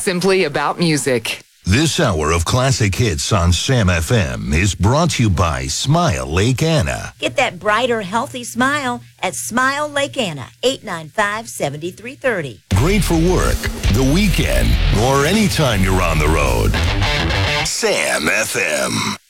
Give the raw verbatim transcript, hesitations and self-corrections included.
simply about music. This hour of classic hits on Sam F M is brought to you by Smile Lake Anna. Get that brighter, healthy smile at Smile Lake Anna, eight nine five, seven three three zero. Great for work, the weekend, or anytime you're on the road. Sam F M.